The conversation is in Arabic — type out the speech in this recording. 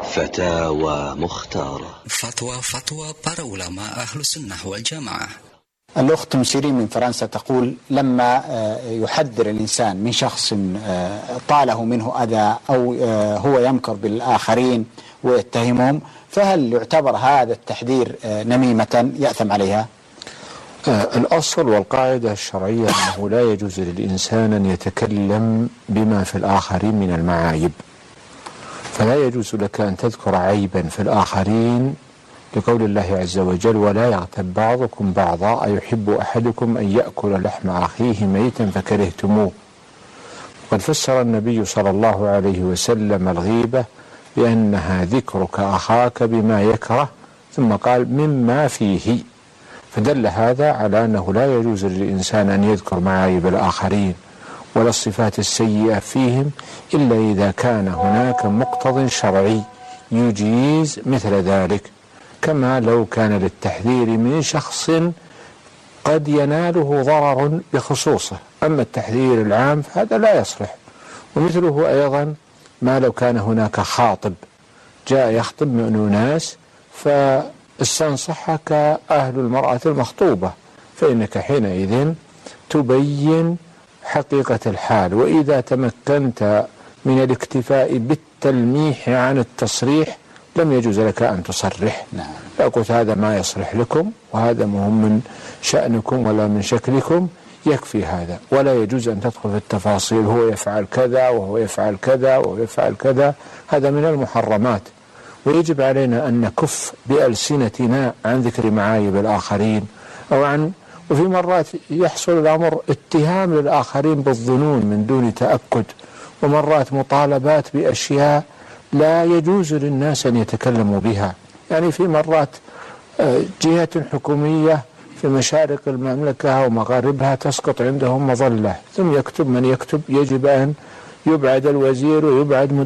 فتاوى مختارة. فتوى para ulama أهل السنة والجماعة. الأخت مسيرين من فرنسا تقول: لما يحذر الإنسان من شخص طاله منه أذى أو هو يمكر بالآخرين ويتهمهم، فهل يعتبر هذا التحذير نميمة يأثم عليها؟ الأصل والقاعدة الشرعية أنه لا يجوز للإنسان أن يتكلم بما في الآخرين من المعايب، فلا يجوز لك أن تذكر عيبا في الآخرين، لقول الله عز وجل: ولا يغتب بعضكم بعضا أيحب أحدكم أن يأكل لحم أخيه ميتا فكرهتموه. وقد فسر النبي صلى الله عليه وسلم الغيبة بأنها ذكرك أخاك بما يكره، ثم قال: مما فيه، فدل هذا على أنه لا يجوز للإنسان أن يذكر معايب الآخرين ولا الصفات السيئة فيهم إلا إذا كان هناك مقتض شرعي يجيز مثل ذلك، كما لو كان للتحذير من شخص قد يناله ضرر بخصوصه. أما التحذير العام فهذا لا يصلح. ومثله أيضا ما لو كان هناك خاطب جاء يخطب من أناس فاستنصحك أهل المرأة المخطوبة، فإنك حينئذ تبين حقيقة الحال. وإذا تمكنت من الاكتفاء بالتلميح عن التصريح لم يجوز لك أن تصرح. فقلت هذا ما يصلح لكم وهذا مهم من شأنكم ولا من شكلكم، يكفي هذا، ولا يجوز أن تدخل في التفاصيل: هو يفعل كذا وهو يفعل كذا وهو يفعل كذا، هذا من المحرمات. ويجب علينا أن نكف بألسنتنا عن ذكر معايب الآخرين وفي مرات يحصل الأمر اتهام للآخرين بالظنون من دون تأكد، ومرات مطالبات بأشياء لا يجوز للناس أن يتكلموا بها. يعني في مرات جهة حكومية في مشارق المملكة ومغاربها تسقط عندهم مظلة، ثم يكتب من يكتب: يجب أن يبعد الوزير ويبعد